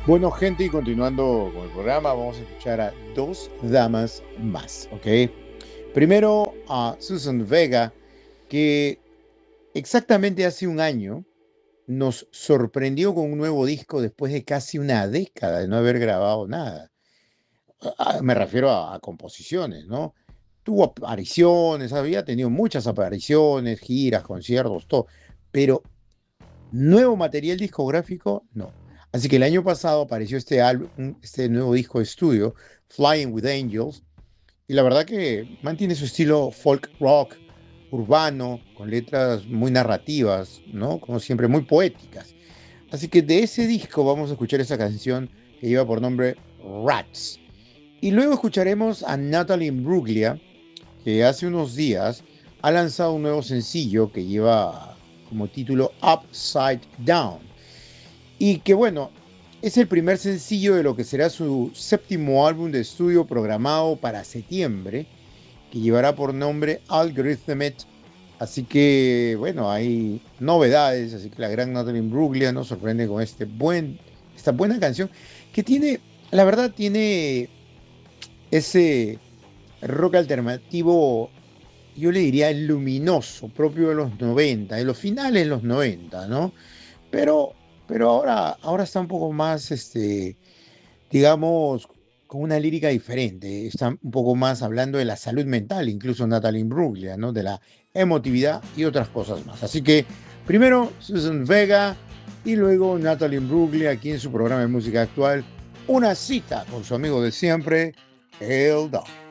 Bueno, gente, y continuando con el programa, vamos a escuchar a dos damas más, ¿ok? Primero a Susan Vega, que exactamente hace un año nos sorprendió con un nuevo disco después de casi una década de no haber grabado nada. Me refiero a composiciones, ¿no? Tuvo apariciones, había tenido muchas apariciones, giras, conciertos, todo, pero nuevo material discográfico, no. Así que el año pasado apareció este álbum, este nuevo disco de estudio, Flying with Angels, y la verdad que mantiene su estilo folk rock, urbano, con letras muy narrativas, ¿no? Como siempre, muy poéticas. Así que de ese disco vamos a escuchar esa canción que lleva por nombre Rats. Y luego escucharemos a Natalie Imbruglia, que hace unos días ha lanzado un nuevo sencillo que lleva como título Upside Down. Y que bueno, es el primer sencillo de lo que será su séptimo álbum de estudio programado para septiembre, que llevará por nombre Algorithmet. Así que bueno, hay novedades, así que la gran Natalie Imbruglia nos sorprende con esta buena canción que tiene, la verdad, tiene ese rock alternativo, yo le diría luminoso, propio de los 90, de los finales de los 90, ¿no? Pero, pero ahora está un poco más, digamos, con una lírica diferente. Está un poco más hablando de la salud mental, incluso Natalie Imbruglia, ¿no? De la emotividad y otras cosas más. Así que primero Susan Vega y luego Natalie Imbruglia aquí en su programa de música actual. Una cita con su amigo de siempre, El Doc.